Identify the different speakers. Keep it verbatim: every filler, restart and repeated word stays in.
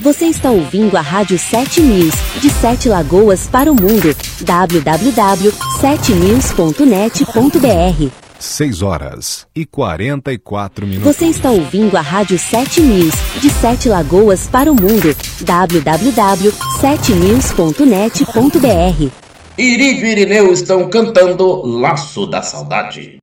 Speaker 1: Você está ouvindo a Rádio sete News, de Sete Lagoas para o mundo. w w w ponto sete news ponto net ponto b r.
Speaker 2: seis horas e quarenta e quatro minutos.
Speaker 1: Você está ouvindo a Rádio sete News, de Sete Lagoas para o mundo. w w w ponto sete news ponto net ponto b r.
Speaker 3: Iri e Irineu estão cantando Laço da Saudade.